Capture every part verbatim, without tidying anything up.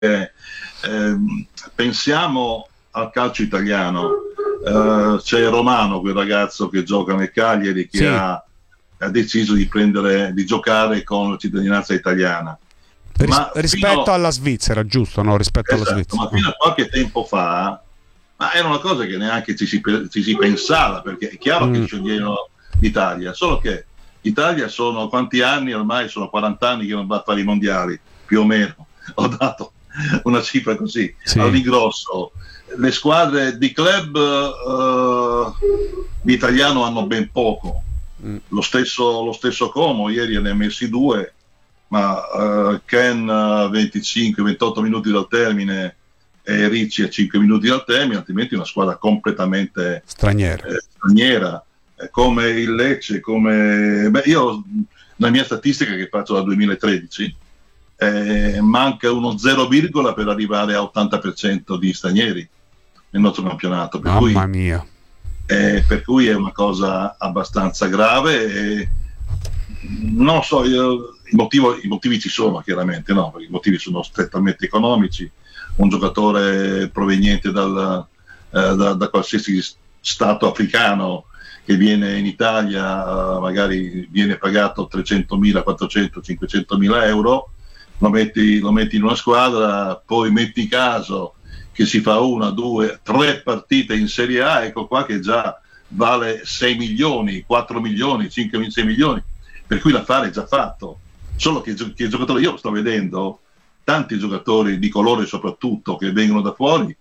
eh, pensiamo al calcio italiano, eh, c'è Romano, quel ragazzo che gioca nel Cagliari, che Sì. ha, ha deciso di prendere, di giocare con la cittadinanza italiana. Ris- Ma rispetto fino- alla Svizzera, giusto? No, rispetto alla Esatto, Svizzera. ma fino a qualche tempo fa, ma era una cosa che neanche ci si, pe- ci si pensava, perché è chiaro Mm. che sceglievano l'Italia, solo che l'Italia sono quanti anni ormai? Sono quaranta anni che non va a fare i mondiali, più o meno. Ho dato una cifra così, Sì. all'ingrosso. Le squadre di club eh, di italiano hanno ben poco. Mm. Lo stesso, lo stesso Como ieri ne ha messi due, ma eh, Ken a venticinque ventotto minuti dal termine e Ricci a cinque minuti dal termine, altrimenti una squadra completamente Straniera. eh, straniera, eh, come il Lecce, come beh, io la mia statistica che faccio dal duemilatredici, eh, manca uno zero virgola per arrivare a ottanta per cento di stranieri nel nostro campionato, per cui Mamma mia. eh, per cui è una cosa abbastanza grave e non lo so, io, il motivo, i motivi ci sono chiaramente, no? Perché i motivi sono strettamente economici. Un giocatore proveniente dal, eh, da, da qualsiasi stato africano che viene in Italia, eh, magari viene pagato trecentomila, quattrocento, cinquecentomila euro, lo metti, lo metti in una squadra, poi metti caso che si fa una, due, tre partite in Serie A, ecco qua che già vale sei milioni, quattro milioni, cinque, sei milioni, per cui l'affare è già fatto. Solo che, che il giocatore, io sto vedendo tanti giocatori di colore soprattutto che vengono da fuori,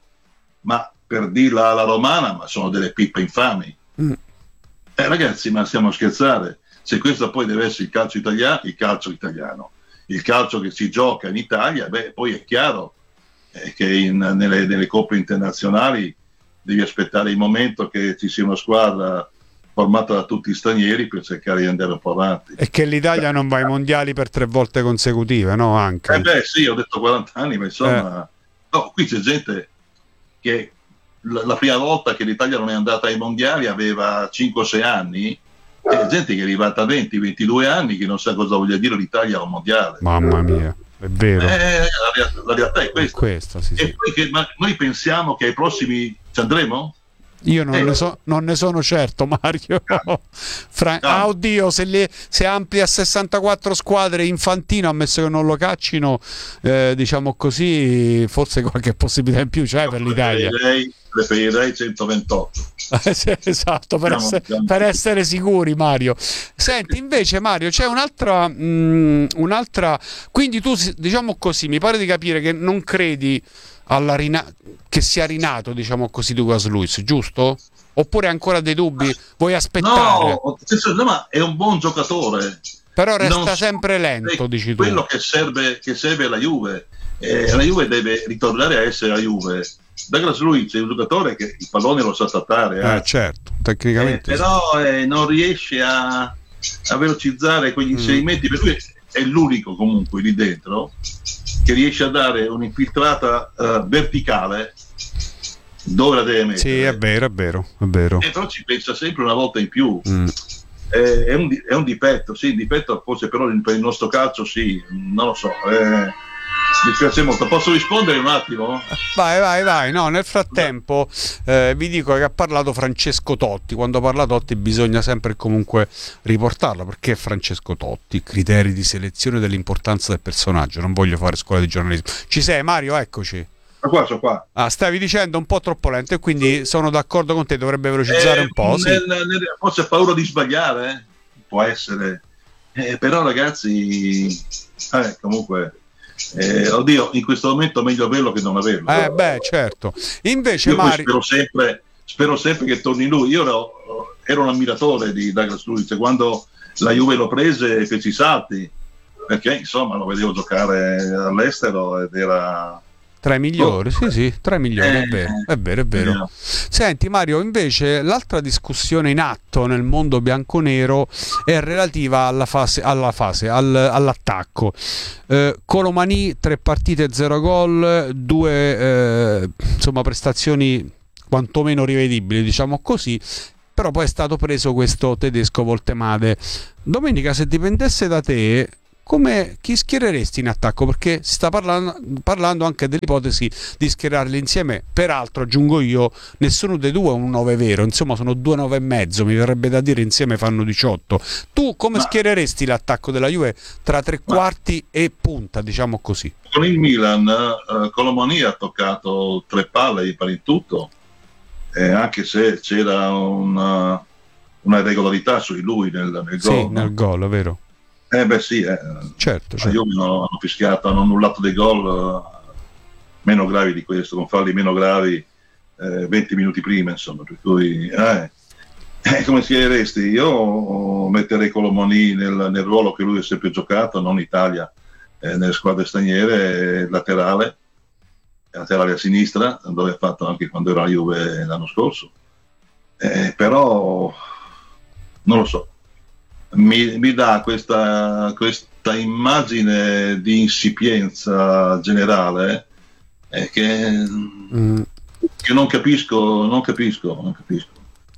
ma per dirla alla romana, ma sono delle pippe infami. Mm. Eh, ragazzi, ma stiamo a scherzare? Se questo poi deve essere il calcio italiano, il calcio italiano, il calcio che si gioca in Italia, beh, poi è chiaro eh, che in, nelle, nelle coppe internazionali devi aspettare il momento che ci sia una squadra formata da tutti stranieri per cercare di andare un po' avanti. E che l'Italia non va ai mondiali per tre volte consecutive, no? Anche. Eh beh, sì, ho detto quaranta anni, ma insomma, eh. no, qui c'è gente che la, la prima volta che l'Italia non è andata ai mondiali aveva cinque o sei anni, e gente che è arrivata a venti ventidue anni che non sa cosa voglia dire l'Italia a un mondiale. Mamma mia, è vero. Eh, la, la realtà è questa. È questa, sì, E sì. poi che, ma noi pensiamo che ai prossimi ci andremo? Io non, Eh. ne so, non ne sono certo, Mario. Fra- No. ah, oddio, se, le, se amplia a sessantaquattro squadre Infantino, ammesso che non lo caccino, eh, diciamo così, forse qualche possibilità in più c'è per l'Italia. Preferirei, preferirei centoventotto. Eh, sì, esatto, per, Siamo- essere, siamo- per essere sicuri, Mario. Senti, invece, Mario, c'è un'altra, mh, un'altra. Quindi tu, diciamo così, mi pare di capire che non credi alla rina- che sia rinato, diciamo così, Douglas Luiz, giusto? Oppure ancora dei dubbi? Vuoi aspettare? No, no, ma è un buon giocatore. Però resta Non so- sempre lento, eh, dici tu. Quello che serve, che serve alla Juve, eh, la Juve deve ritornare a essere la Juve. Douglas Luiz è un giocatore che il pallone lo sa trattare, Eh, eh. certo, Eh, tecnicamente. sì. però eh, non riesce a, a velocizzare quegli Mm. inserimenti, per cui è l'unico comunque lì dentro che riesce a dare un'infiltrata eh, verticale dove la deve mettere. Sì, è vero, è vero, è vero. Eh, però ci pensa sempre una volta in più. Mm. Eh, è, un, di- è un difetto, sì, un difetto forse, però per il nostro calcio sì, non lo so. Eh, mi piace molto. Posso rispondere un attimo? Vai, vai, vai. No, nel frattempo eh, vi dico che ha parlato Francesco Totti. Quando parla Totti bisogna sempre comunque riportarlo, perché Francesco Totti, criteri di selezione dell'importanza del personaggio. Non voglio fare scuola di giornalismo. Ci sei, Mario? Eccoci. Ma qua, sono qua. Ah, stavi dicendo un po' troppo lento e quindi sono d'accordo con te, dovrebbe velocizzare Eh, un po'. Sì. nel- nel- forse ha paura di sbagliare, eh? Può essere. Eh, però ragazzi, eh, comunque, eh, oddio, in questo momento meglio averlo che non averlo. Eh, beh, certo. Invece, Io poi Mario. spero sempre, spero sempre che torni lui. Io ero, ero un ammiratore di Douglas Luiz quando la Juve lo prese, feci i salti, perché insomma lo vedevo giocare all'estero ed era Tra i migliori, sì, sì, tra i migliori, è Eh, vero, è vero, è vero. vero. Senti, Mario, invece l'altra discussione in atto nel mondo bianconero è relativa alla fase, alla fase al, all'attacco. Eh, Colomani, tre partite, zero gol, due eh, insomma prestazioni quantomeno rivedibili, diciamo così. Però poi è stato preso questo tedesco Voltemade. Domenica, se dipendesse da te, come chi schiereresti in attacco? Perché si sta parlando, parlando anche dell'ipotesi di schierarli insieme. Peraltro, aggiungo io, nessuno dei due è un nove vero, insomma sono due nove e mezzo, mi verrebbe da dire, insieme fanno diciotto. Tu come ma, schiereresti l'attacco della Juve tra tre ma, quarti e punta, diciamo così? Con il Milan uh, Colomani ha toccato tre palle per il tutto, eh, anche se c'era una, una regolarità su di lui nel, nel sì, gol. nel no? gol, è vero. Eh beh sì, eh. certo, certo. Io hanno, hanno fischiato, hanno annullato dei gol uh, meno gravi di questo, con falli meno gravi eh, venti minuti prima, insomma, per cui eh, eh, come schiereresti? Io metterei Colomani nel, nel ruolo che lui ha sempre giocato, non in Italia, eh, nelle squadre straniere, laterale, laterale a sinistra, dove ha fatto anche quando era a Juve l'anno scorso. Eh, però non lo so, mi, mi dà questa, questa immagine di insipienza generale eh, che, mm. che non capisco, non capisco, non capisco.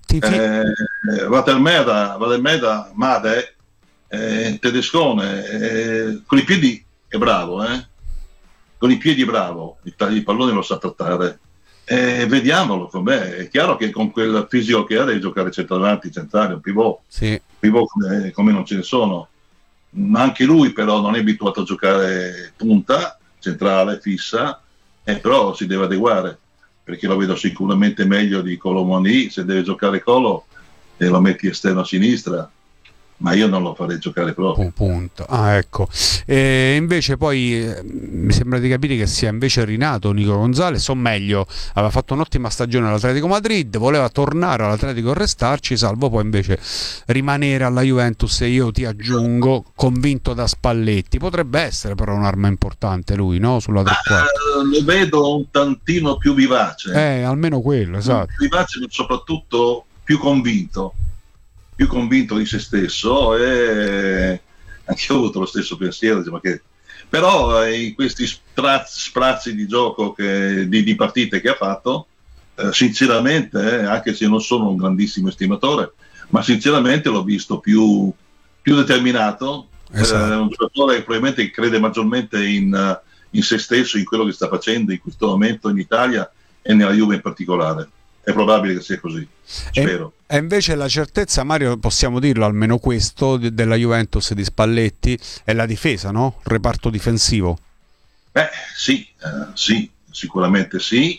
Eh, Vatermeda, Vatermeda, Made, eh, tedescone, eh, con i piedi è bravo, eh? con i piedi è bravo, il, il pallone lo sa trattare, eh, vediamolo com'è. È chiaro che con quel fisico che ha deve giocare centravanti, centrale, un pivot, sì. pivot come, come non ce ne sono. Anche lui però non è abituato a giocare punta, centrale, fissa, eh, però si deve adeguare, perché lo vedo sicuramente meglio di Colomani. Se deve giocare Colo e lo metti esterno a sinistra, ma io non lo farei giocare proprio. Un punto. Ah, ecco. E invece poi eh, mi sembra di capire che sia invece rinato Nico Gonzalez, o meglio, aveva fatto un'ottima stagione all'Atletico Madrid, voleva tornare all'Atletico e restarci, salvo poi invece rimanere alla Juventus, e io ti aggiungo, convinto da Spalletti. Potrebbe essere però un'arma importante lui, no? Sulla tre quarti. Uh, lo vedo un tantino più vivace. Eh, almeno quello, esatto. Più vivace, ma soprattutto più convinto. più convinto di se stesso, e anche io ho avuto lo stesso pensiero, ma che... però eh, in questi sprazzi, sprazzi di gioco che, di, di partite che ha fatto, eh, sinceramente, eh, anche se non sono un grandissimo estimatore, ma sinceramente l'ho visto più, più determinato, esatto. eh, un giocatore che probabilmente crede maggiormente in, in se stesso, in quello che sta facendo in questo momento in Italia e nella Juve in particolare. È probabile che sia così, spero. E, e invece la certezza, Mario, possiamo dirlo, almeno questo, de- della Juventus di Spalletti, è la difesa, no? Il reparto difensivo. Beh, sì, eh, sì, sicuramente sì.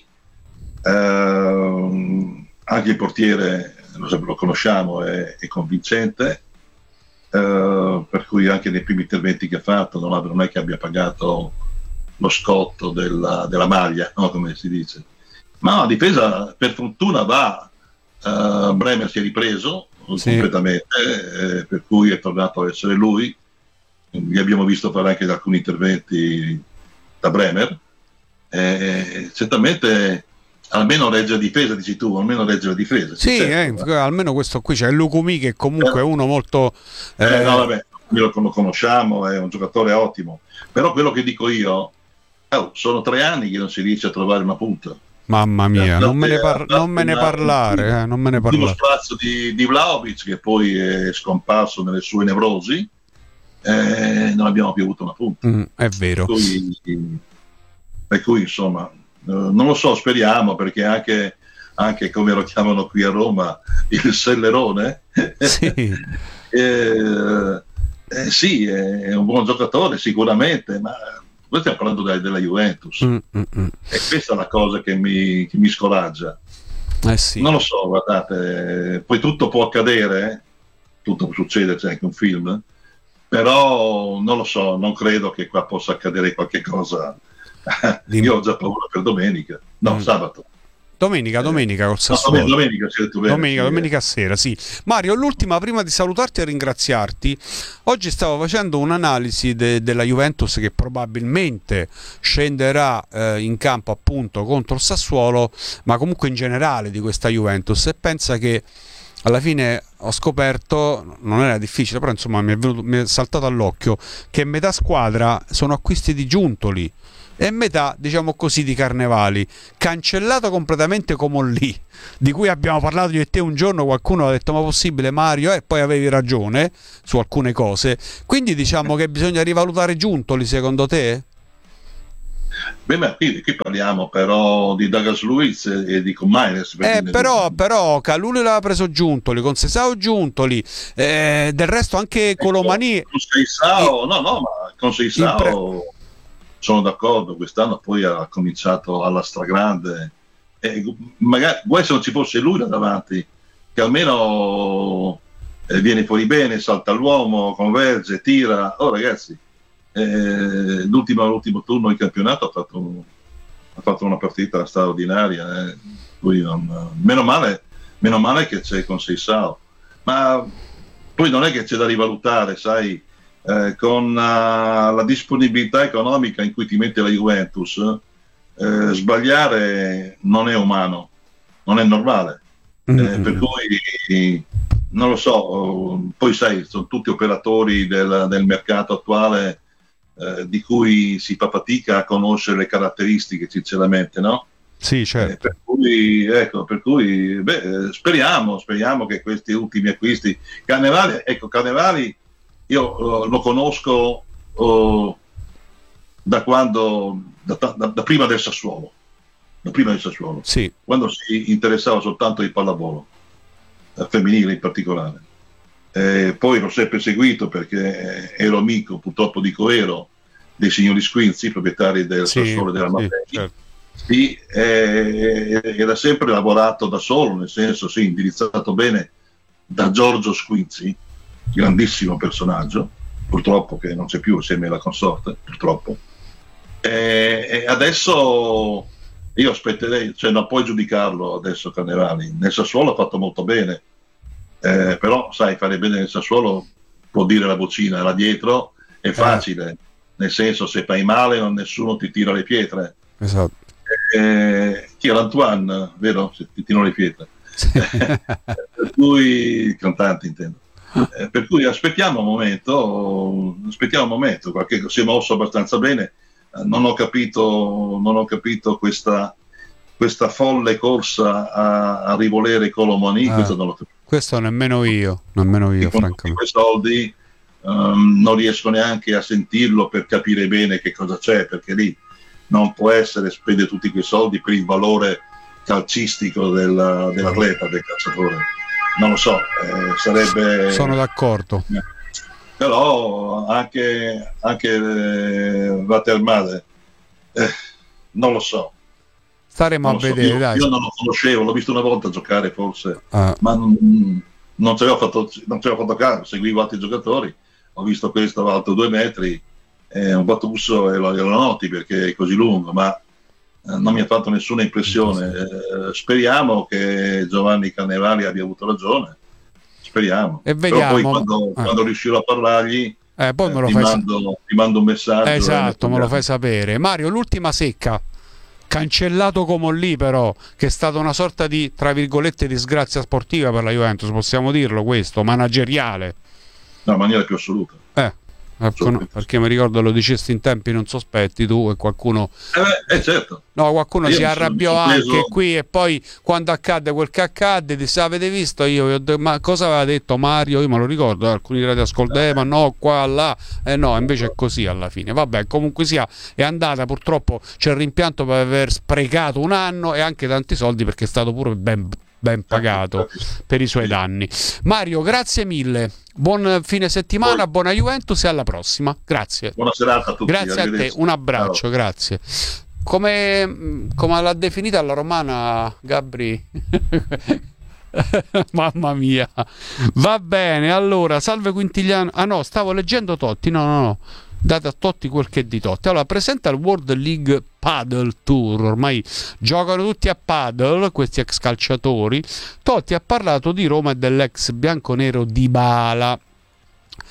Eh, anche il portiere, lo, lo conosciamo, è, è convincente, eh, per cui anche nei primi interventi che ha fatto non, ha, non è che abbia pagato lo scotto della, della maglia, no? Come si dice. Ma la difesa per fortuna va, uh, Bremer si è ripreso sì. completamente, eh, per cui è tornato a essere lui. Gli abbiamo visto fare anche alcuni interventi da Bremer. Eh, certamente almeno regge la difesa, dici tu, almeno regge la difesa. Sì, certo, eh, almeno questo qui c'è Lucumi, che comunque è uno molto... Eh, eh, no, vabbè, lo conosciamo, è un giocatore ottimo. Però quello che dico io, oh, sono tre anni che non si riesce a trovare una punta. Mamma mia, non me ne, par- non me ne parlare, eh, non me ne parlare. Il primo sprazzo di, di Vlahovic, che poi è scomparso nelle sue nevrosi, eh, non abbiamo più avuto una punta. Mm, è vero. Per cui, per cui insomma, eh, non lo so, speriamo, perché anche, anche come lo chiamano qui a Roma, il Sellerone, sì, eh, eh, sì, è un buon giocatore sicuramente, ma... Noi stiamo parlando della, della Juventus, mm, mm, mm. e questa è la cosa che mi, che mi scoraggia. Eh sì. Non lo so, guardate, poi tutto può accadere, tutto può succedere, c'è anche un film, però non lo so, non credo che qua possa accadere qualche cosa. Io ho già paura per domenica, no, mm. sabato. Domenica, domenica col Sassuolo. No, domenica, domenica, domenica sera, sì. Mario, l'ultima, prima di salutarti e ringraziarti, oggi stavo facendo un'analisi de- della Juventus, che probabilmente scenderà eh, in campo appunto contro il Sassuolo, ma comunque in generale di questa Juventus, e pensa che alla fine ho scoperto, non era difficile, però insomma mi è, venuto, mi è saltato all'occhio, che metà squadra sono acquisti di Giuntoli. e metà, diciamo così, di Carnevali. Cancellato completamente Comolli, di cui abbiamo parlato io e te un giorno, qualcuno ha detto ma possibile Mario, e poi avevi ragione su alcune cose, quindi diciamo che bisogna rivalutare Giuntoli, secondo te? Beh, ma qui, qui parliamo però di Douglas Luiz e di Comaines. Eh, però, però Calulu l'aveva preso Giuntoli, con Sesao Giuntoli, eh, del resto anche Colomani. Con Seisao, no, no, ma con Seisao pre... sono d'accordo, quest'anno poi ha cominciato alla stragrande. Eh, magari vuoi se non ci fosse lui da davanti, che almeno eh, viene fuori bene, salta l'uomo, converge, tira. Oh ragazzi, Eh, l'ultimo, l'ultimo turno in campionato ha fatto, un, ha fatto una partita straordinaria, eh. Poi non, meno, male, meno male che c'è con Seisao, ma poi non è che c'è da rivalutare, sai, eh, con uh, la disponibilità economica in cui ti mette la Juventus, eh, sbagliare non è umano, non è normale, eh, per cui non lo so, poi sai, sono tutti operatori del, del mercato attuale, Eh, di cui si fa fatica a conoscere le caratteristiche, sinceramente, no? Sì, certo. Eh, per cui, ecco, per cui beh, speriamo, speriamo che questi ultimi acquisti, Carnevali, ecco, Carnevali io uh, lo conosco uh, da quando, da, da, da prima del Sassuolo, da prima del Sassuolo, sì. Quando si interessava soltanto di pallavolo, eh, femminile in particolare. Eh, poi l'ho sempre seguito perché ero amico, purtroppo dico ero, dei signori Squinzi, proprietari del sì, Sassuolo e della sì, Materi. certo. Sì, eh, era sempre lavorato da solo, nel senso sì, indirizzato bene da Giorgio Squinzi, grandissimo personaggio, purtroppo che non c'è più assieme alla consorte, purtroppo. E, e adesso io aspetterei, cioè non puoi giudicarlo adesso Carnevali, nel Sassuolo ha fatto molto bene. Eh, però sai, fare bene nel Sassuolo può dire la vocina, là dietro è facile, eh. Nel senso se fai male non nessuno ti tira le pietre. Esatto. Eh, chi era Antoine, vero? Se ti tirano le pietre. Sì. Per cui il cantante intendo. Eh, per cui aspettiamo un momento, aspettiamo un momento, qualche si è mosso abbastanza bene. Eh, non ho capito, non ho capito questa, questa folle corsa a, a rivolere Colomani, eh. questo non lo capisco. Questo nemmeno io, nemmeno io, con francamente. Quei soldi um, non riesco neanche a sentirlo per capire bene che cosa c'è, perché lì non può essere spendere tutti quei soldi per il valore calcistico del, dell'atleta, del calciatore. Non lo so, eh, sarebbe... Sono d'accordo. Eh, però anche, anche eh, Watermale, eh, non lo so. Staremo a so. vedere, io, dai. Io non lo conoscevo, l'ho visto una volta giocare forse, ah. ma non, non ci avevo fatto, non ci avevo fatto caso, seguivo altri giocatori, ho visto questo alto due metri, eh, un Batusso e lo, lo noti perché è così lungo, ma eh, non mi ha fatto nessuna impressione. Eh, speriamo che Giovanni Carnevali abbia avuto ragione, speriamo. E vediamo. Però poi quando, ah. quando riuscirò a parlargli eh, poi me lo eh, ti, fai mando, sa- ti mando un messaggio. Esatto, me lo fai sapere. Mario, l'ultima secca. Cancellato Comolli, però, che è stata una sorta di, tra virgolette, disgrazia sportiva per la Juventus, possiamo dirlo questo, manageriale. No, in maniera più assoluta. Eh, no, perché mi ricordo lo dicesti in tempi non sospetti tu e qualcuno... Eh, eh certo. No, qualcuno io si arrabbiò preso... anche qui e poi quando accadde quel che accadde disse avete visto io, ma cosa aveva detto Mario? Io me lo ricordo, alcuni radioascolti, eh, ma no, qua, là, eh no, invece è così alla fine. Vabbè, comunque sia, è andata, purtroppo c'è il rimpianto per aver sprecato un anno e anche tanti soldi perché è stato pure ben, ben pagato per i suoi danni. Mario, grazie mille. Buon fine settimana, buona Juventus e alla prossima. Grazie. Buona serata a tutti. Grazie a te, un abbraccio, ciao. Grazie. Come, come l'ha definita alla romana Gabri? Mamma mia. Va bene, allora, salve Quintigliano. Ah no, stavo leggendo Totti. No, no, no. Date a Totti quel che è di Totti. Allora, presenta il World League Paddle Tour. Ormai giocano tutti a paddle, questi ex calciatori. Totti ha parlato di Roma e dell'ex bianconero Dybala.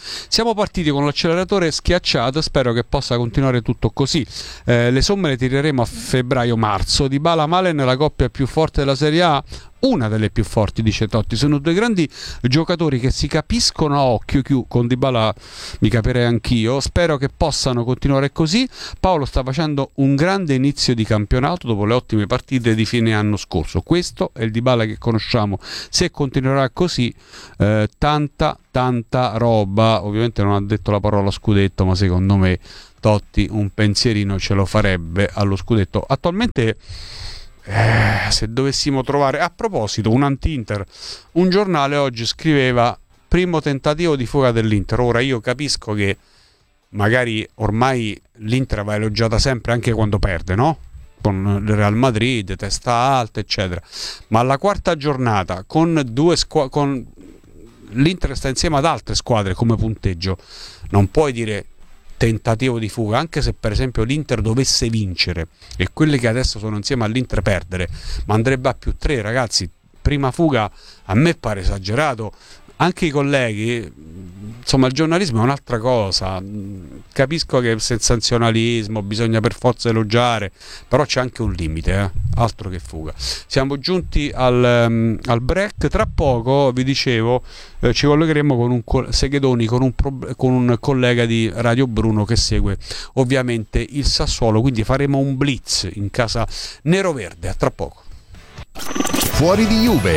Siamo partiti con l'acceleratore schiacciato e spero che possa continuare tutto così. Eh, le somme le tireremo a febbraio-marzo. Dybala Malen è la coppia più forte della Serie A, una delle più forti, dice Totti. Sono due grandi giocatori che si capiscono a occhio chiuso. Con Dybala mi capirei anch'io. Spero che possano continuare così. Paolo sta facendo un grande inizio di campionato dopo le ottime partite di fine anno scorso. Questo è il Dybala che conosciamo. Se continuerà così, eh, tanta tanta roba. Ovviamente non ha detto la parola scudetto, ma secondo me Totti un pensierino ce lo farebbe allo scudetto. Attualmente Eh, se dovessimo trovare, a proposito, un anti-Inter, un giornale oggi scriveva primo tentativo di fuga dell'Inter. Ora io capisco che magari ormai l'Inter va elogiata sempre anche quando perde, no? Con il Real Madrid, testa alta eccetera, ma alla quarta giornata con due squ- con l'Inter sta insieme ad altre squadre come punteggio, non puoi dire tentativo di fuga, anche se per esempio l'Inter dovesse vincere e quelli che adesso sono insieme all'Inter perdere, ma andrebbe a più tre, ragazzi. Prima fuga a me pare esagerato. Anche i colleghi, insomma, il giornalismo è un'altra cosa. Capisco che il sensazionalismo bisogna per forza elogiare, però c'è anche un limite, eh? Altro che fuga. Siamo giunti al, um, al break. Tra poco, vi dicevo, eh, ci collegheremo con un co- Seghedoni, con un, pro- con un collega di Radio Bruno che segue ovviamente il Sassuolo, quindi faremo un blitz in casa nero-verde. A tra poco. Fuori di Juve.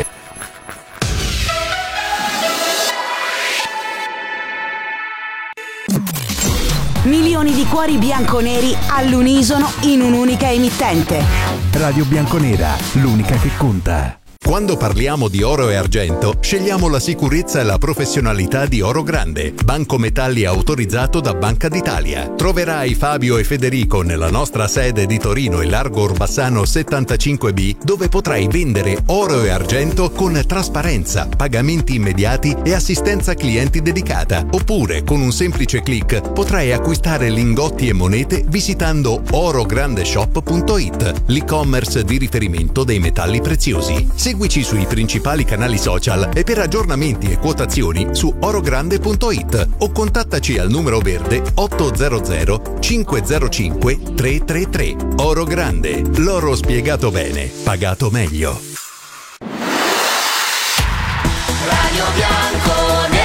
Milioni di cuori bianconeri all'unisono in un'unica emittente. Radio Bianconera, l'unica che conta. Quando parliamo di oro e argento, scegliamo la sicurezza e la professionalità di Oro Grande, banco metalli autorizzato da Banca d'Italia. Troverai Fabio e Federico nella nostra sede di Torino in Largo Orbassano settantacinque B, dove potrai vendere oro e argento con trasparenza, pagamenti immediati e assistenza clienti dedicata. Oppure, con un semplice click, potrai acquistare lingotti e monete visitando orograndeshop punto it, l'e-commerce di riferimento dei metalli preziosi. Seguici sui principali canali social e per aggiornamenti e quotazioni su orogrande punto it o contattaci al numero verde ottocento cinquecentocinque trecentotrentatré. Oro Grande, l'oro spiegato bene, pagato meglio. Radio Bianconera.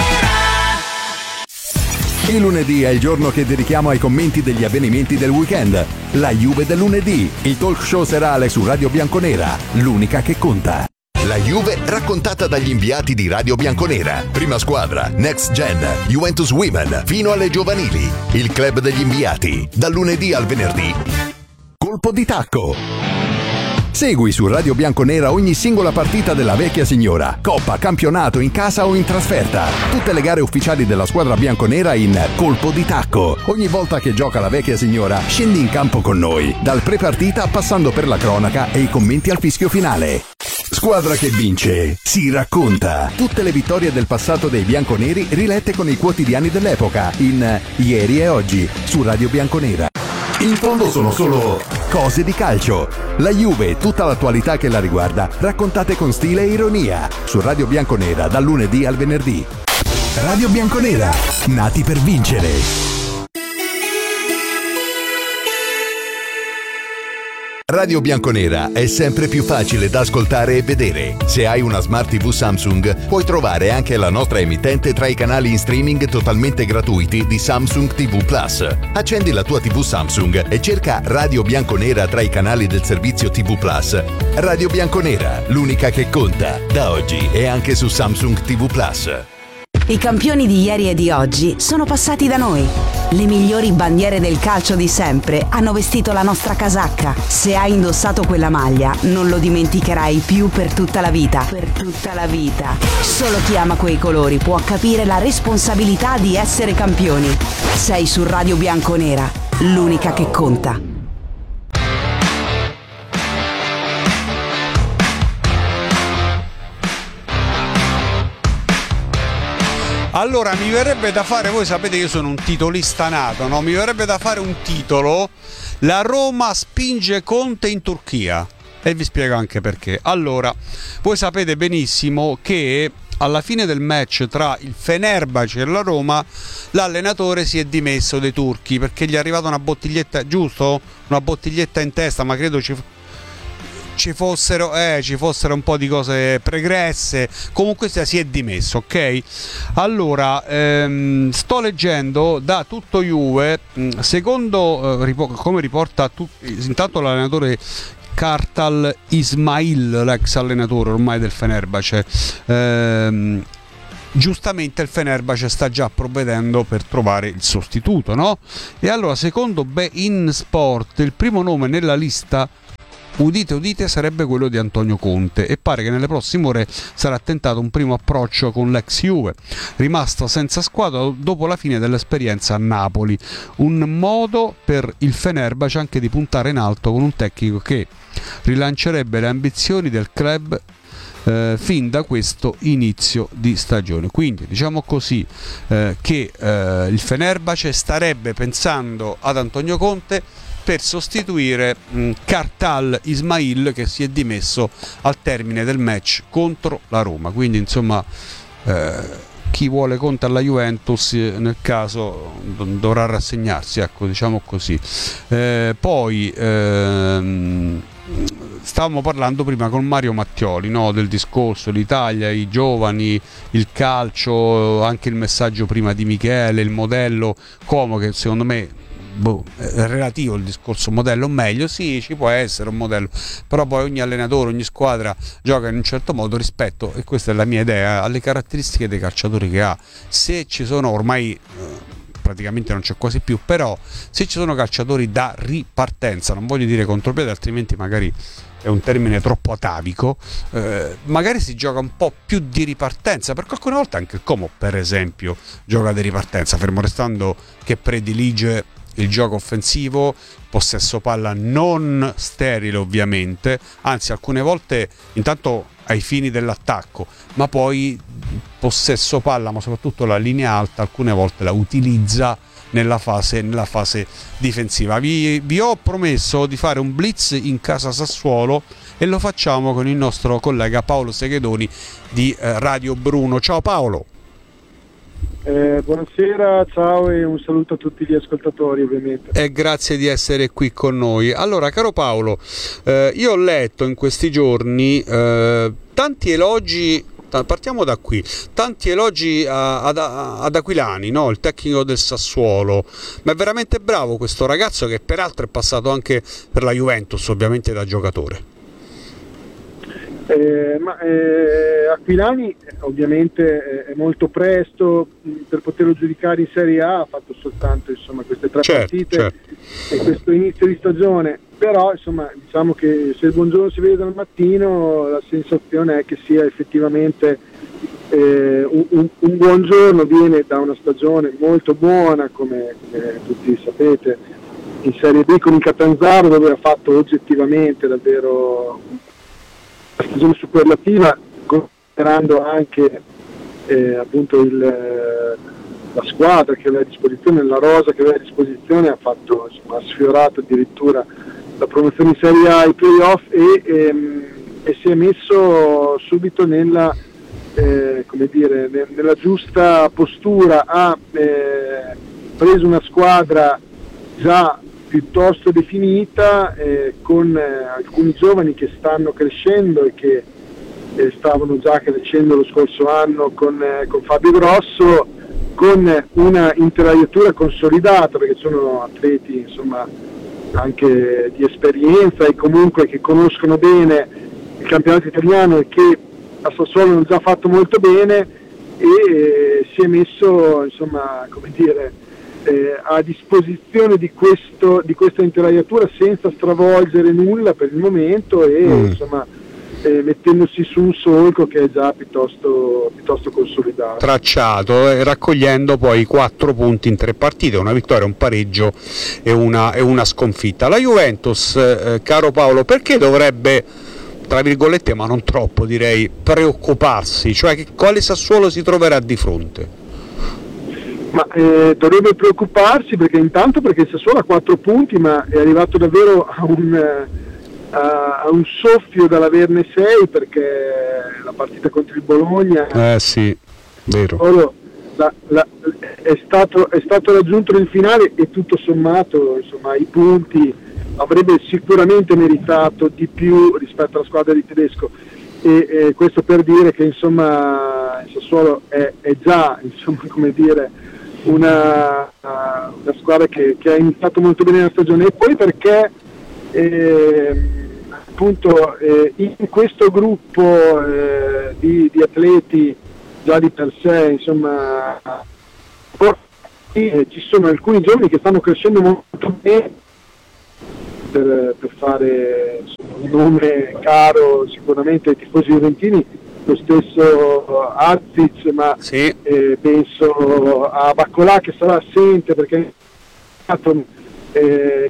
Il lunedì è il giorno che dedichiamo ai commenti degli avvenimenti del weekend. La Juve del lunedì, il talk show serale su Radio Bianconera, l'unica che conta. La Juve raccontata dagli inviati di Radio Bianconera. Prima squadra, Next Gen, Juventus Women, fino alle giovanili. Il club degli inviati, dal lunedì al venerdì. Colpo di tacco. Segui su Radio Bianconera ogni singola partita della vecchia signora, coppa, campionato, in casa o in trasferta. Tutte le gare ufficiali della squadra bianconera in Colpo di Tacco. Ogni volta che gioca la vecchia signora, scendi in campo con noi, dal pre-partita passando per la cronaca e i commenti al fischio finale. Squadra che vince, si racconta. Tutte le vittorie del passato dei bianconeri rilette con i quotidiani dell'epoca in Ieri e Oggi su Radio Bianconera. In fondo sono solo cose di calcio. La Juve e tutta l'attualità che la riguarda, raccontate con stile e ironia, su Radio Bianconera dal lunedì al venerdì. Radio Bianconera, nati per vincere. Radio Bianconera è sempre più facile da ascoltare e vedere. Se hai una Smart tivù Samsung, puoi trovare anche la nostra emittente tra i canali in streaming totalmente gratuiti di Samsung tivù Plus. Accendi la tua tivù Samsung e cerca Radio Bianconera tra i canali del servizio tivù Plus. Radio Bianconera, l'unica che conta, da oggi e anche su Samsung tivù Plus. I campioni di ieri e di oggi sono passati da noi. Le migliori bandiere del calcio di sempre hanno vestito la nostra casacca. Se hai indossato quella maglia, non lo dimenticherai più per tutta la vita. Per tutta la vita. Solo chi ama quei colori può capire la responsabilità di essere campioni. Sei su Radio Bianconera, l'unica che conta. Allora, mi verrebbe da fare, voi sapete che io sono un titolista nato, no? Mi verrebbe da fare un titolo: la Roma spinge Conte in Turchia. E vi spiego anche perché. Allora, voi sapete benissimo che alla fine del match tra il Fenerbahce e la Roma l'allenatore si è dimesso dei turchi perché gli è arrivata una bottiglietta, giusto? Una bottiglietta in testa, ma credo ci, ci fossero eh, ci fossero un po' di cose pregresse. Comunque si è dimesso, ok? Allora, ehm, sto leggendo da Tutto Juve, secondo eh, ripor- come riporta tu- intanto l'allenatore Kartal Ismail, l'ex allenatore ormai del Fenerbahce, ehm, giustamente il Fenerbahce sta già provvedendo per trovare il sostituto, no? E allora, secondo Bein Sport, il primo nome nella lista, udite udite, sarebbe quello di Antonio Conte, e pare che nelle prossime ore sarà tentato un primo approccio con l'ex Juve, rimasto senza squadra dopo la fine dell'esperienza a Napoli. Un modo per il Fenerbahce anche di puntare in alto con un tecnico che rilancerebbe le ambizioni del club eh, fin da questo inizio di stagione. Quindi diciamo così eh, che eh, il Fenerbahce starebbe pensando ad Antonio Conte per sostituire mh, Kartal Ismail, che si è dimesso al termine del match contro la Roma. Quindi insomma eh, chi vuole Conte alla Juventus nel caso dovrà rassegnarsi, ecco, diciamo così. Eh, poi ehm, stavamo parlando prima con Mario Mattioli, no, del discorso l'Italia, i giovani, il calcio, anche il messaggio prima di Michele, il modello Como, che secondo me boh, è relativo il discorso modello, meglio sì, ci può essere un modello, però poi ogni allenatore, ogni squadra gioca in un certo modo rispetto, e questa è la mia idea, alle caratteristiche dei calciatori che ha. Se ci sono ormai eh, praticamente non c'è quasi più, però se ci sono calciatori da ripartenza, non voglio dire contropiede, altrimenti magari è un termine troppo atavico, eh, magari si gioca un po' più di ripartenza, perché alcune volte anche il Como per esempio gioca di ripartenza, fermo restando che predilige il gioco offensivo, possesso palla non sterile ovviamente, anzi alcune volte intanto ai fini dell'attacco, ma poi possesso palla, ma soprattutto la linea alta, alcune volte la utilizza nella fase, nella fase difensiva. Vi, vi ho promesso di fare un blitz in casa Sassuolo e lo facciamo con il nostro collega Paolo Seghedoni di eh, Radio Bruno. Ciao Paolo. Eh, buonasera, ciao e un saluto a tutti gli ascoltatori ovviamente. E grazie di essere qui con noi. Allora, caro Paolo, eh, io ho letto in questi giorni eh, tanti elogi, partiamo da qui, tanti elogi a, ad, ad Aquilani, no? Il tecnico del Sassuolo, ma è veramente bravo questo ragazzo, che peraltro è passato anche per la Juventus ovviamente da giocatore. Eh, ma eh, Aquilani ovviamente è molto presto per poterlo giudicare in Serie A, ha fatto soltanto insomma queste tre certo, partite certo. E questo inizio di stagione, però insomma diciamo che se il buongiorno si vede dal mattino la sensazione è che sia effettivamente eh, un, un, un buongiorno, viene da una stagione molto buona come, come tutti sapete in Serie B con il Catanzaro, dove ha fatto oggettivamente davvero una stagione superlativa, considerando anche eh, appunto il, la squadra che aveva a disposizione, la rosa che aveva a disposizione, ha fatto insomma, ha sfiorato addirittura la promozione in Serie A, i playoff e, ehm, e si è messo subito nella, eh, come dire, ne, nella giusta postura, ha eh, preso una squadra già piuttosto definita, eh, con eh, alcuni giovani che stanno crescendo e che eh, stavano già crescendo lo scorso anno con, eh, con Fabio Grosso, con una intelaiatura consolidata, perché sono atleti insomma anche di esperienza e comunque che conoscono bene il campionato italiano e che a Sassuolo hanno già fatto molto bene, e eh, si è messo insomma come dire Eh, a disposizione di, questo, di questa intelaiatura senza stravolgere nulla per il momento e mm. insomma eh, mettendosi su un solco che è già piuttosto, piuttosto consolidato, tracciato, eh, raccogliendo poi quattro punti in tre partite, una vittoria, un pareggio e una, e una sconfitta. La Juventus, eh, caro Paolo, perché dovrebbe, tra virgolette ma non troppo direi, preoccuparsi? Cioè che, quale Sassuolo si troverà di fronte? Ma eh, dovrebbe preoccuparsi perché intanto perché il Sassuolo ha quattro punti, ma è arrivato davvero a un, a, a un soffio dall'averne sei, perché la partita contro il Bologna eh sì, vero. solo la, la, è, stato, è stato raggiunto nel finale e tutto sommato, insomma, i punti avrebbe sicuramente meritato di più rispetto alla squadra di Tedesco, e, e questo per dire che insomma il Sassuolo è, è già, insomma, come dire, una, una squadra che, che ha iniziato molto bene la stagione, e poi perché eh, appunto eh, in questo gruppo eh, di, di atleti già di per sé, insomma, eh, ci sono alcuni giovani che stanno crescendo molto bene per, per fare, insomma, un nome caro sicuramente ai tifosi juventini, lo stesso Azic, ma sì. eh, penso a Baccolà che sarà assente perché eh,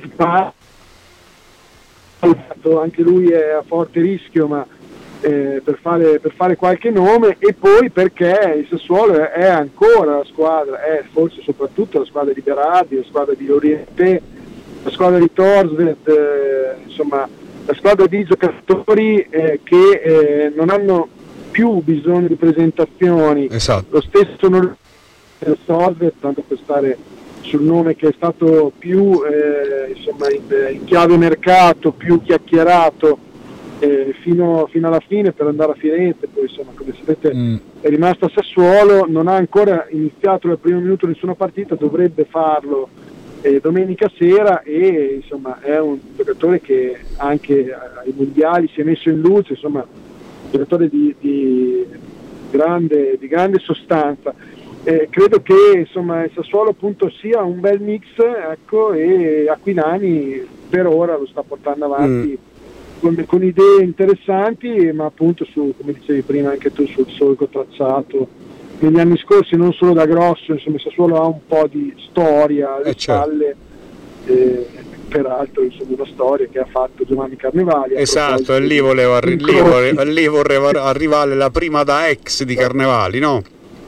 anche lui è a forte rischio, ma eh, per, fare, per fare qualche nome, e poi perché il Sassuolo è, è ancora la squadra, è forse soprattutto la squadra di Berardi, la squadra di Oriente, la squadra di Torsved, eh, insomma la squadra di giocatori eh, che eh, non hanno più bisogno di presentazioni. Esatto. Lo stesso non Torsved, tanto per stare sul nome che è stato più eh, insomma in, in chiave mercato, più chiacchierato eh, fino, fino alla fine per andare a Firenze, poi insomma come sapete mm. è rimasto a Sassuolo, non ha ancora iniziato dal primo minuto nessuna partita, dovrebbe farlo eh, domenica sera, e insomma è un giocatore che anche ai mondiali si è messo in luce, insomma un giocatore di, di, grande, di grande sostanza. Eh, credo che insomma il Sassuolo appunto sia un bel mix, ecco, e Aquilani per ora lo sta portando avanti mm. con, con idee interessanti, ma appunto su, come dicevi prima anche tu, sul solco tracciato negli anni scorsi, non solo da grosso, insomma il Sassuolo ha un po' di storia alle eh spalle, eh, peraltro insomma una storia che ha fatto Giovanni Carnevali. Esatto, e lì volevo, arri- lì volevo, lì vorrei arrivare la prima da ex di Carnevali, no?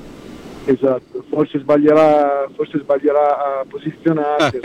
Esatto, forse sbaglierà, forse sbaglierà a posizionarsi,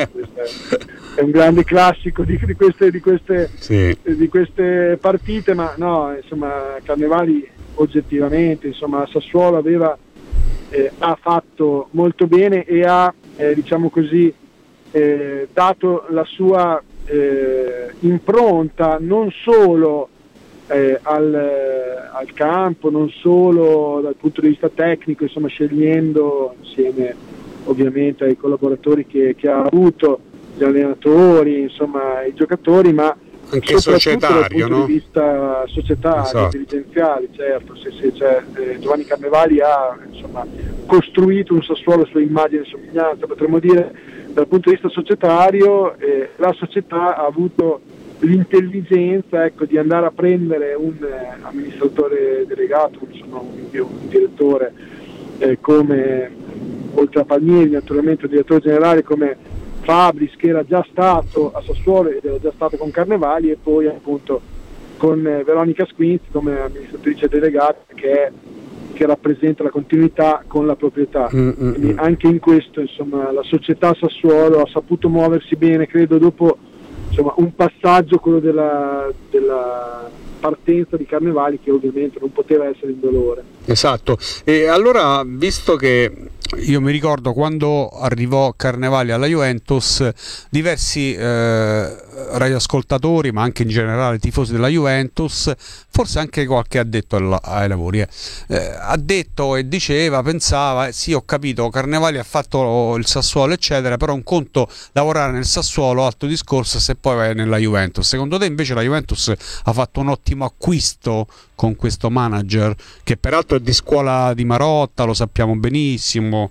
è un grande classico di, di, queste, di, queste, sì. di queste partite, ma no, insomma Carnevali oggettivamente, insomma Sassuolo aveva, eh, ha fatto molto bene e ha, eh, diciamo così, eh, dato la sua eh, impronta non solo Eh, al, eh, al campo, non solo dal punto di vista tecnico, insomma scegliendo insieme ovviamente ai collaboratori che, che ha avuto, gli allenatori, insomma i giocatori, ma anche societario, dal punto no? di vista societario, esatto. dirigenziale, certo, se, se, cioè, eh, Giovanni Carnevali ha insomma costruito un Sassuolo su immagine e somiglianza, potremmo dire dal punto di vista societario, eh, la società ha avuto l'intelligenza, ecco, di andare a prendere un eh, amministratore delegato, insomma un, un direttore eh, come, oltre a Palmieri naturalmente, un direttore generale come Fabris, che era già stato a Sassuolo ed era già stato con Carnevali, e poi appunto con eh, Veronica Squinzi come amministratrice delegata, che, è, che rappresenta la continuità con la proprietà. Mm-hmm. Quindi anche in questo, insomma, la società Sassuolo ha saputo muoversi bene, credo, dopo insomma un passaggio, quello della, della partenza di Carnevali, che ovviamente non poteva essere indolore. Esatto. E allora, visto che io mi ricordo quando arrivò Carnevali alla Juventus, diversi eh, radioascoltatori, ma anche in generale tifosi della Juventus, forse anche qualche addetto al, ai lavori, eh, eh, ha detto e diceva, pensava, eh, sì, ho capito, Carnevali ha fatto il Sassuolo eccetera, però un conto lavorare nel Sassuolo, altro discorso se poi vai nella Juventus. Secondo te invece la Juventus ha fatto un ottimo acquisto con questo manager, che peraltro è di scuola di Marotta, lo sappiamo benissimo?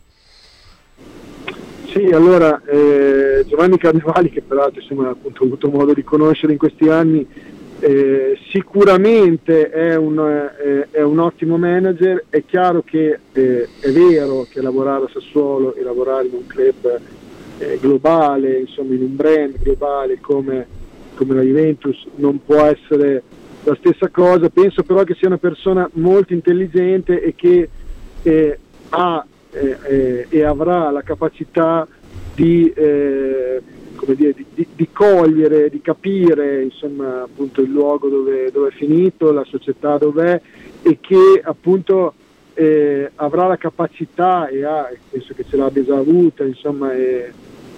Sì, allora eh, Giovanni Carnevali, che peraltro insomma, appunto, ho avuto modo di conoscere in questi anni, eh, sicuramente è un, eh, è un ottimo manager. È chiaro che eh, è vero che lavorare a Sassuolo e lavorare in un club eh, globale, insomma in un brand globale come, come la Juventus, non può essere la stessa cosa. Penso però che sia una persona molto intelligente e che eh, ha Eh, eh, e avrà la capacità di eh, come dire, di, di, di cogliere, di capire insomma appunto il luogo dove, dove è finito, la società dov'è, e che appunto eh, avrà la capacità, e ha, penso che ce l'abbia già avuta, insomma, e,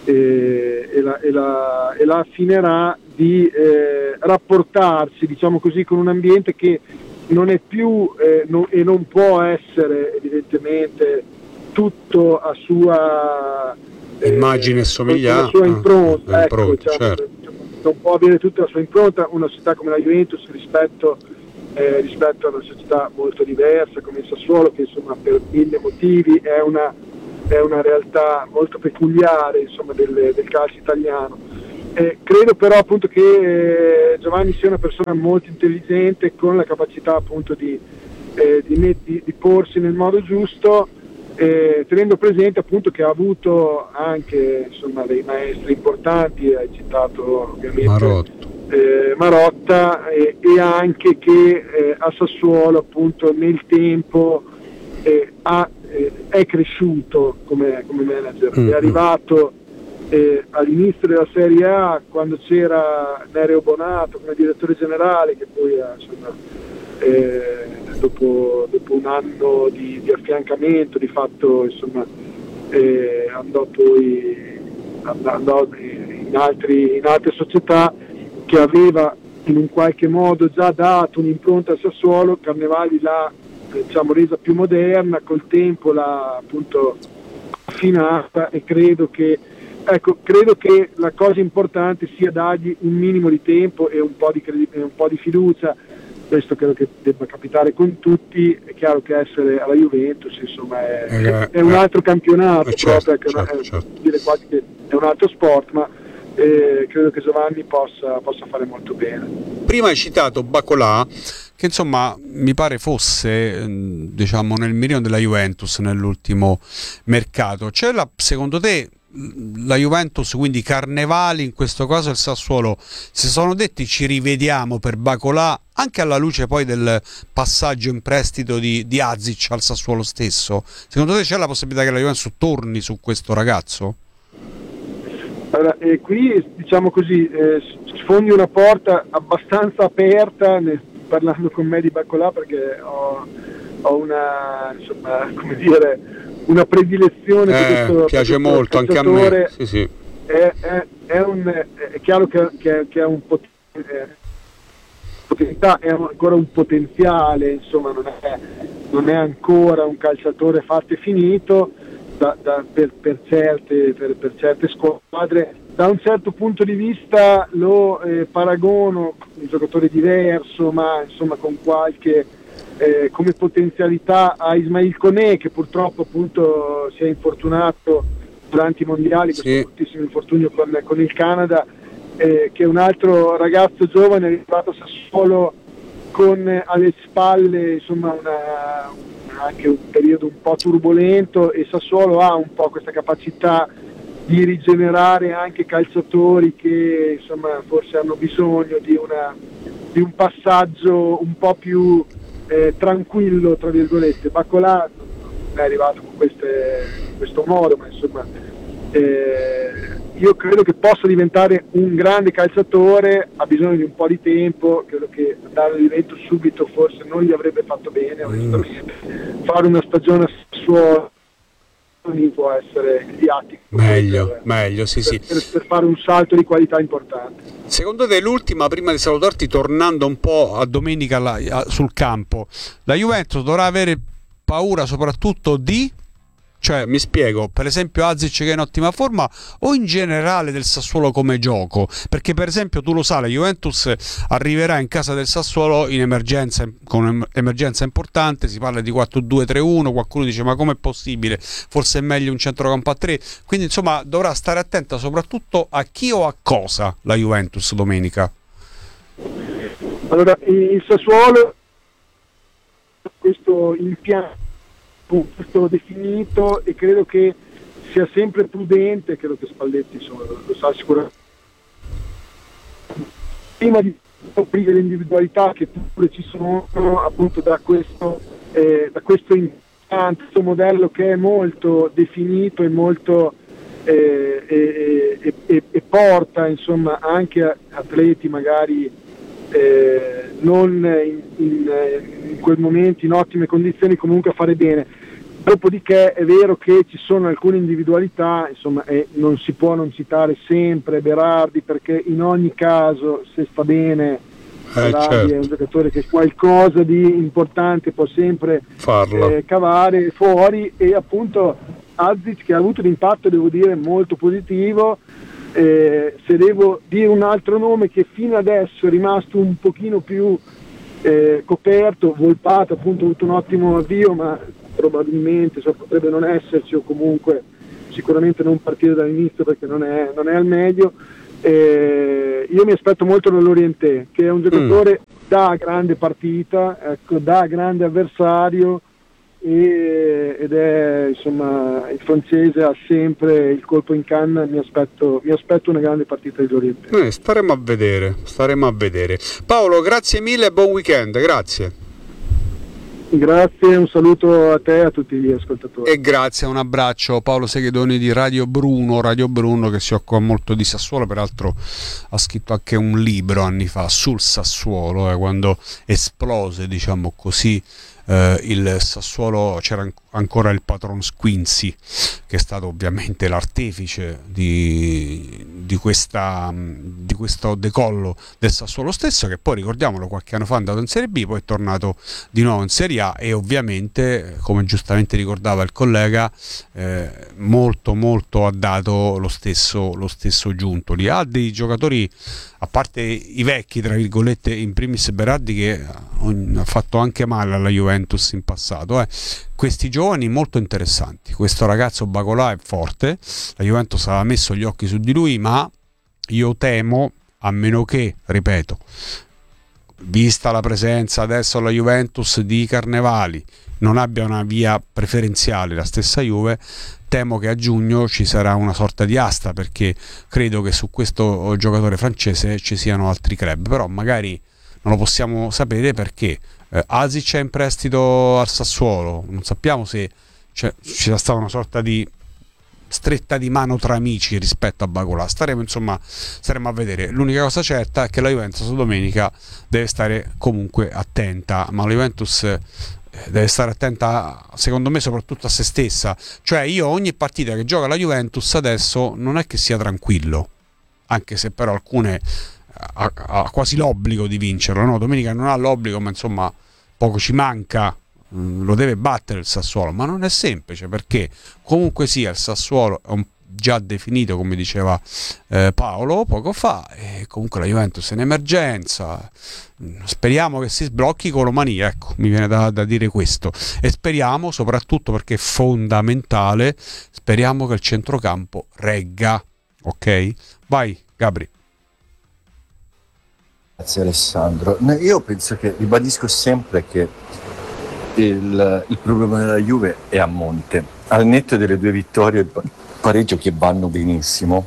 e, e, la, e, la, e la affinerà di eh, rapportarsi, diciamo così, con un ambiente che non è più eh, no, e non può essere evidentemente tutto a sua eh, immagine e somiglianza, la sua impronta, ah, ecco, impronta, diciamo, certo. Non può avere tutta la sua impronta una società come la Juventus rispetto, eh, rispetto a una società molto diversa come il Sassuolo, che insomma per mille motivi è una, è una realtà molto peculiare, insomma, del, del calcio italiano. Eh, credo però appunto che eh, Giovanni sia una persona molto intelligente, con la capacità appunto di, eh, di, di, di porsi nel modo giusto, eh, tenendo presente appunto che ha avuto anche insomma dei maestri importanti, hai citato ovviamente Marotta, eh, Marotta e, e anche che eh, a Sassuolo appunto nel tempo eh, ha, eh, è cresciuto come, come manager, mm-hmm. è arrivato Eh, all'inizio della Serie A, quando c'era Nereo Bonato come direttore generale, che poi eh, insomma, eh, dopo, dopo un anno di, di affiancamento di fatto insomma, eh, andò poi andò in, altri, in altre società, che aveva in un qualche modo già dato un'impronta al Sassuolo. Carnevali l'ha eh, diciamo, resa più moderna, col tempo l'ha appunto affinata, e credo che Ecco, credo che la cosa importante sia dargli un minimo di tempo e un po' di, credi- e un po' di fiducia. Questo credo che debba capitare con tutti. È chiaro che essere alla Juventus insomma è, eh, è un altro campionato, eh, certo, proprio, certo, è, certo. dire quasi che è un altro sport, ma eh, credo che Giovanni possa, possa fare molto bene. Prima hai citato Bacolà, che insomma mi pare fosse diciamo nel mirino della Juventus nell'ultimo mercato. C'è la, secondo te la Juventus, quindi Carnevali, in questo caso il Sassuolo, si sono detti ci rivediamo per Bacolà, anche alla luce poi del passaggio in prestito di, di Azic al Sassuolo stesso? Secondo te c'è la possibilità che la Juventus torni su questo ragazzo? Allora, eh, qui diciamo così eh, sfondi una porta abbastanza aperta nel, parlando con me di Bacolà, perché ho, ho una insomma come dire una predilezione eh, per questo piace per questo molto anche a me. Sì, sì. È, è, è, un, è chiaro che, che, che è un pot- eh, potenzialità, è ancora un potenziale, insomma non è, non è ancora un calciatore fatto e finito da, da, per, per, certe, per, per certe squadre. Da un certo punto di vista lo eh, paragono un giocatore diverso, ma insomma con qualche Eh, come potenzialità a Ismail Koné, che purtroppo appunto si è infortunato durante i mondiali, sì. questo bruttissimo infortunio con, con il Canada, eh, che è un altro ragazzo giovane arrivato a Sassuolo con alle spalle insomma una, anche un periodo un po' turbolento, e Sassuolo ha un po' questa capacità di rigenerare anche calciatori che insomma forse hanno bisogno di, una, di un passaggio un po' più Eh, tranquillo tra virgolette. Bacolà è arrivato con queste, in questo modo, ma insomma eh, io credo che possa diventare un grande calciatore, ha bisogno di un po' di tempo, credo che andare all'evento subito forse non gli avrebbe fatto bene onestamente. Mm. Fare una stagione a Sassuolo può essere idiatico, meglio, per, meglio sì, per, sì. Per, per fare un salto di qualità importante. Secondo te l'ultima, prima di salutarti, tornando un po' a domenica la, a, sul campo, la Juventus dovrà avere paura soprattutto di, cioè mi spiego, per esempio Azic che è in ottima forma, o in generale del Sassuolo come gioco? Perché per esempio tu lo sai, la Juventus arriverà in casa del Sassuolo in emergenza, con emergenza importante, si parla di quattro due tre uno, qualcuno dice ma com'è possibile, forse è meglio un centrocampo a tre, quindi insomma dovrà stare attenta soprattutto a chi o a cosa la Juventus domenica. Allora il Sassuolo questo impianto punto definito, e credo che sia sempre prudente, credo che Spalletti insomma, lo, lo sa sicuramente, prima di aprire le individualità che pure ci sono appunto da questo eh, da questo impianto, questo modello che è molto definito e molto eh, e, e, e, e porta insomma anche atleti magari eh, non in, in, in quel momento in ottime condizioni comunque a fare bene. Dopodiché è vero che ci sono alcune individualità, insomma, e non si può non citare sempre Berardi, perché in ogni caso se sta bene eh, Berardi certo. è un giocatore che qualcosa di importante può sempre eh, cavare fuori, e appunto Azic che ha avuto un impatto, devo dire, molto positivo. Eh, se devo dire un altro nome che fino adesso è rimasto un pochino più eh, coperto, Volpato appunto ha avuto un ottimo avvio, ma probabilmente cioè, potrebbe non esserci, o comunque sicuramente non partire dall'inizio perché non è, non è al meglio. Eh, io mi aspetto molto dall'Orienté, che è un giocatore mm. da grande partita, ecco, da grande avversario, e, ed è insomma il francese ha sempre il colpo in canna. Mi aspetto, mi aspetto una grande partita dell'Orienté. Eh, staremo a vedere, staremo a vedere. Paolo, grazie mille e buon weekend, grazie. Grazie, un saluto a te e a tutti gli ascoltatori. E grazie, un abbraccio. Paolo Seghedoni di Radio Bruno, Radio Bruno, che si occupa molto di Sassuolo, peraltro ha scritto anche un libro anni fa sul Sassuolo, eh, quando esplose, diciamo così, eh, il Sassuolo, c'era ancora il patron Squinzi, che è stato ovviamente l'artefice di, di, questa, di questo decollo del Sassuolo stesso, che poi, ricordiamolo, qualche anno fa è andato in Serie B, poi è tornato di nuovo in Serie A, e ovviamente, come giustamente ricordava il collega, eh, molto molto ha dato lo stesso, lo stesso Giuntoli. Ha dei giocatori, a parte i vecchi tra virgolette, in primis Berardi, che ha fatto anche male alla Juventus in passato, eh. questi giovani molto interessanti. Questo ragazzo Bacolà è forte, la Juventus aveva messo gli occhi su di lui, ma io temo, a meno che, ripeto, vista la presenza adesso alla Juventus di Carnevali, non abbia una via preferenziale la stessa Juve, temo che a giugno ci sarà una sorta di asta, perché credo che su questo giocatore francese ci siano altri club, però magari non lo possiamo sapere, perché eh, Azic è in prestito al Sassuolo, non sappiamo se cioè, ci sia stata una sorta di stretta di mano tra amici rispetto a Bacolà. Staremo insomma staremo a vedere. L'unica cosa certa è che la Juventus domenica deve stare comunque attenta, ma la Juventus deve stare attenta, secondo me, soprattutto a se stessa. Cioè, io ogni partita che gioca la Juventus adesso non è che sia tranquillo, anche se però alcune ha, ha quasi l'obbligo di vincerlo, no? Domenica non ha l'obbligo, ma insomma poco ci manca, lo deve battere il Sassuolo, ma non è semplice, perché comunque sia il Sassuolo è un già definito, come diceva eh, Paolo poco fa, e comunque la Juventus è in emergenza. Speriamo che si sblocchi Colomani, ecco, mi viene da, da dire questo, e speriamo soprattutto, perché è fondamentale, speriamo che il centrocampo regga. Ok? Vai Gabri. Grazie Alessandro. Io penso che, ribadisco sempre che il, il problema della Juve è a monte, al netto delle due vittorie e il pareggio che vanno benissimo,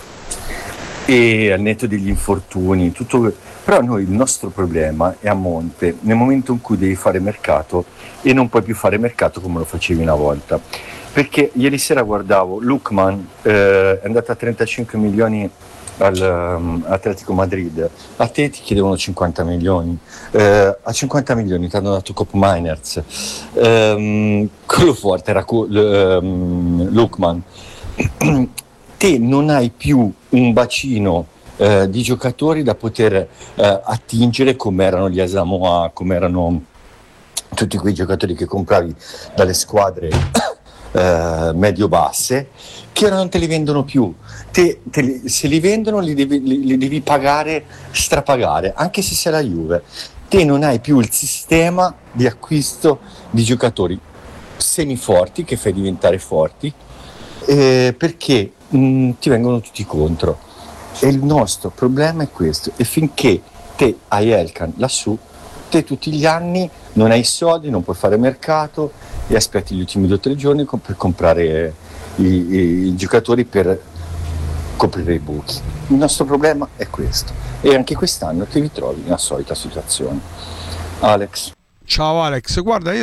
e al netto degli infortuni, tutto, però noi il nostro problema è a monte nel momento in cui devi fare mercato e non puoi più fare mercato come lo facevi una volta, perché ieri sera guardavo Lookman, eh, è andato a trentacinque milioni al um, Atletico Madrid, a te ti chiedevano cinquanta milioni, eh, a cinquanta milioni ti hanno dato Cop Miners, um, quello forte era um, Lookman. Te non hai più un bacino eh, di giocatori da poter eh, attingere, come erano gli Asamoah, come erano tutti quei giocatori che compravi dalle squadre eh, medio-basse, che ora non te li vendono più. Te, te li, se li vendono li devi, li, li devi pagare, strapagare, anche se sei la Juve. Te non hai più il sistema di acquisto di giocatori semiforti che fai diventare forti, eh, perché mh, ti vengono tutti contro. E il nostro problema è questo, e finché te hai Elkan lassù, te tutti gli anni non hai soldi, non puoi fare mercato e aspetti gli ultimi due o tre giorni per comprare i, i, i giocatori per coprire i buchi. Il nostro problema è questo, e anche quest'anno ti ritrovi nella solita situazione. Alex. Ciao Alex, guarda, io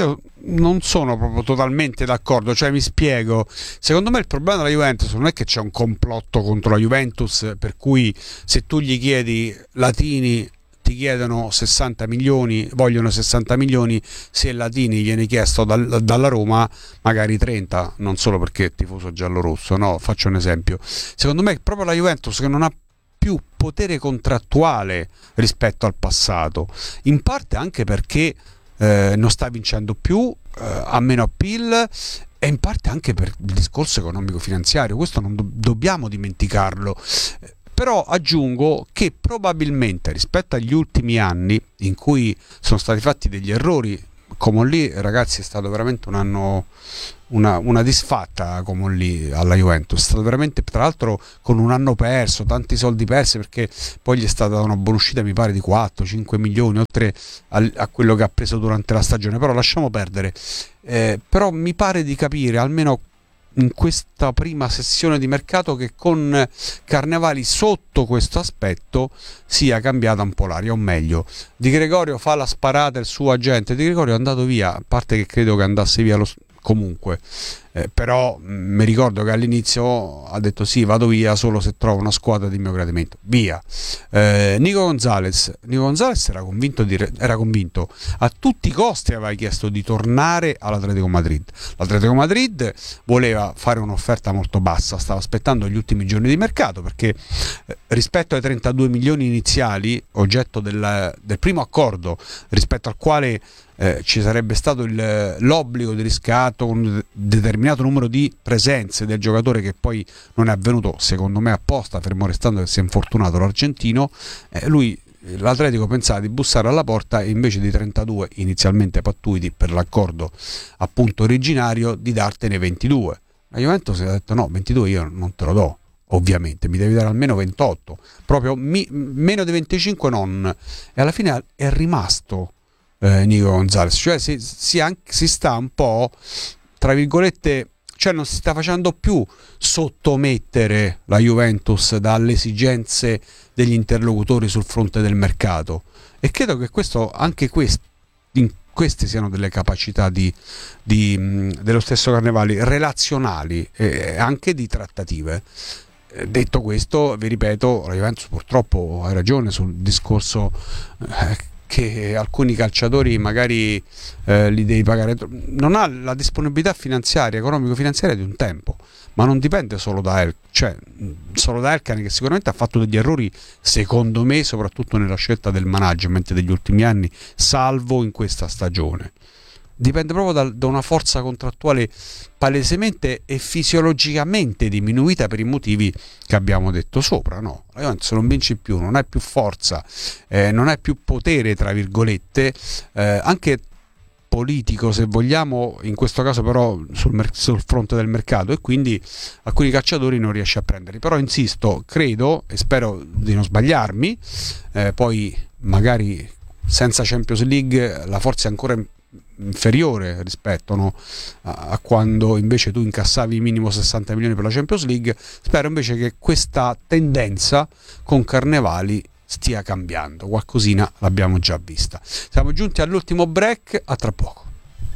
non sono proprio totalmente d'accordo, cioè mi spiego. Secondo me il problema della Juventus non è che c'è un complotto contro la Juventus, per cui se tu gli chiedi latini ti chiedono sessanta milioni, vogliono sessanta milioni, se Latini viene chiesto dal, dalla Roma magari trenta, non solo perché è tifoso giallorosso, no, faccio un esempio. Secondo me è proprio la Juventus che non ha più potere contrattuale rispetto al passato, in parte anche perché eh, non sta vincendo più, eh, ha meno appeal, e in parte anche per il discorso economico-finanziario, questo non do- dobbiamo dimenticarlo. Però aggiungo che probabilmente rispetto agli ultimi anni in cui sono stati fatti degli errori, come lì, ragazzi, è stato veramente un anno, una, una disfatta come lì alla Juventus, è stato veramente, tra l'altro con un anno perso, tanti soldi persi, perché poi gli è stata una buonuscita mi pare di quattro cinque milioni oltre a, a quello che ha preso durante la stagione, però lasciamo perdere. Eh, però mi pare di capire, almeno in questa prima sessione di mercato, che con Carnevali sotto questo aspetto sia cambiata un po' l'aria, o meglio, Di Gregorio fa la sparata il suo agente, Di Gregorio è andato via, a parte che credo che andasse via lo comunque, eh, però mh, mi ricordo che all'inizio ha detto sì, vado via solo se trovo una squadra di mio gradimento, via. eh, Nico Gonzalez Nico Gonzalez era convinto, di, era convinto a tutti i costi, aveva chiesto di tornare all'Atletico Madrid. L'Atletico Madrid voleva fare un'offerta molto bassa, stava aspettando gli ultimi giorni di mercato, perché eh, rispetto ai trentadue milioni iniziali, oggetto del, del primo accordo, rispetto al quale Eh, ci sarebbe stato il, l'obbligo di riscatto con un determinato numero di presenze del giocatore, che poi non è avvenuto, secondo me apposta, fermo restando che si è infortunato l'argentino. eh, lui l'Atletico pensava di bussare alla porta e invece di trentadue inizialmente pattuiti per l'accordo appunto originario, di dartene ventidue. La Juventus ha detto no, ventidue io non te lo do, ovviamente mi devi dare almeno ventotto, proprio mi, meno di venticinque non. E alla fine è rimasto Eh, Nico Gonzalez, cioè si, si, anche, si sta un po', tra virgolette, cioè non si sta facendo più sottomettere la Juventus dalle esigenze degli interlocutori sul fronte del mercato, e credo che questo, anche quest, in, queste siano delle capacità di, di, mh, dello stesso Carnevali, relazionali e anche di trattative. Eh, detto questo, vi ripeto, la Juventus purtroppo ha ragione sul discorso eh, che alcuni calciatori magari eh, li devi pagare, non ha la disponibilità finanziaria, economico-finanziaria di un tempo, ma non dipende solo da El, cioè solo da Elkann, che sicuramente ha fatto degli errori, secondo me, soprattutto nella scelta del management degli ultimi anni, salvo in questa stagione. Dipende proprio da, da una forza contrattuale palesemente e fisiologicamente diminuita per i motivi che abbiamo detto sopra, no? La Juventus non vince più, non ha più forza, eh, non ha più potere, tra virgolette, eh, anche politico se vogliamo, in questo caso però sul, mer- sul fronte del mercato, e quindi alcuni calciatori non riesce a prenderli. Però insisto, credo e spero di non sbagliarmi, eh, poi magari senza Champions League la forza è ancora inferiore rispetto, no, a, a quando invece tu incassavi minimo sessanta milioni per la Champions League. Spero invece che questa tendenza con Carnevali stia cambiando, qualcosina l'abbiamo già vista. Siamo giunti all'ultimo break, a tra poco.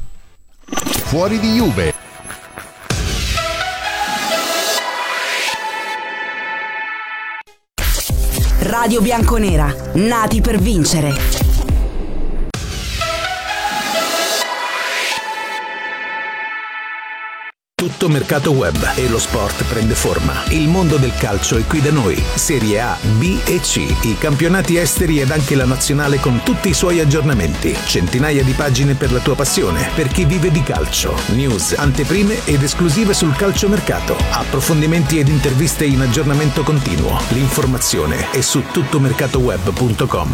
Fuori di Juve. Radio Bianconera, nati per vincere. Tutto mercato web e lo sport prende forma. Il mondo del calcio è qui da noi. Serie A, B e C, i campionati esteri ed anche la nazionale con tutti i suoi aggiornamenti. Centinaia di pagine per la tua passione, per chi vive di calcio. News, anteprime ed esclusive sul calciomercato. Approfondimenti ed interviste in aggiornamento continuo. L'informazione è su tuttomercatoweb punto com.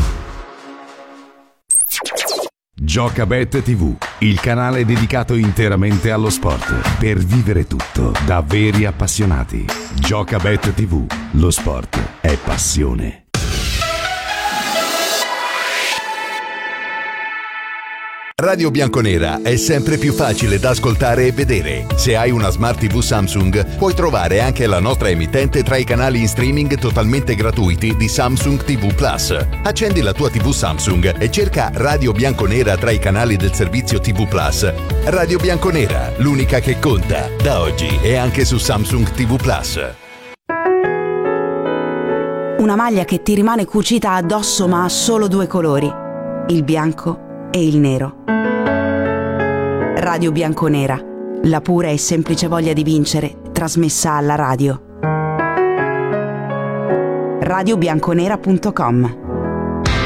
Giocabet tivù, il canale dedicato interamente allo sport, per vivere tutto da veri appassionati. Giocabet tivù, lo sport è passione. Radio Bianconera è sempre più facile da ascoltare e vedere. Se hai una Smart tivù Samsung, puoi trovare anche la nostra emittente tra i canali in streaming totalmente gratuiti di Samsung tivù Plus. Accendi la tua tivù Samsung e cerca Radio Bianconera tra i canali del servizio tivù Plus. Radio Bianconera, l'unica che conta, da oggi e anche su Samsung tivù Plus. Una maglia che ti rimane cucita addosso ma ha solo due colori, il bianco e il nero. Radio Bianconera, la pura e semplice voglia di vincere, trasmessa alla radio. radio bianconera punto com